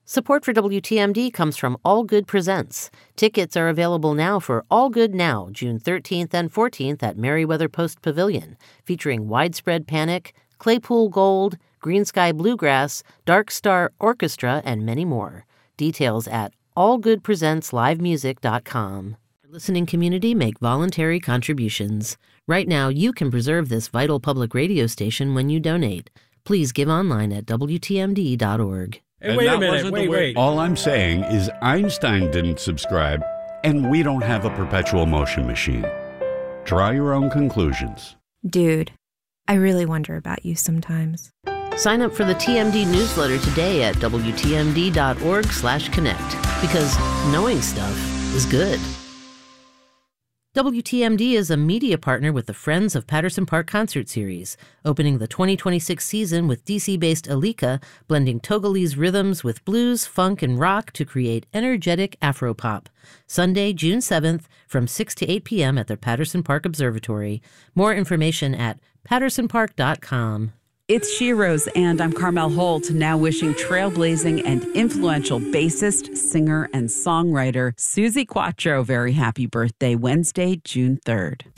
Support for WTMD comes from All Good Presents. Tickets are available now for All Good Now, June 13th and 14th at Merriweather Post Pavilion, featuring Widespread Panic, Claypool Gold, Green Sky Bluegrass, Dark Star Orchestra, and many more. Details at allgoodpresentslivemusic.com. Listening community, make voluntary contributions. Right now, you can preserve this vital public radio station when you donate. Please give online at WTMD.org. Hey, wait a minute, wait. All I'm saying is Einstein didn't subscribe, and we don't have a perpetual motion machine. Draw your own conclusions. Dude, I really wonder about you sometimes. Sign up for the TMD newsletter today at WTMD.org/connect, because knowing stuff is good. WTMD is a media partner with the Friends of Patterson Park Concert Series, opening the 2026 season with DC-based Alika, blending Togolese rhythms with blues, funk, and rock to create energetic Afropop. Sunday, June 7th, from 6 to 8 p.m. at the Patterson Park Observatory. More information at pattersonpark.com. It's Sheroes, and I'm Carmel Holt, now wishing trailblazing and influential bassist, singer, and songwriter Suzi Quatro very happy birthday, Wednesday, June 3rd.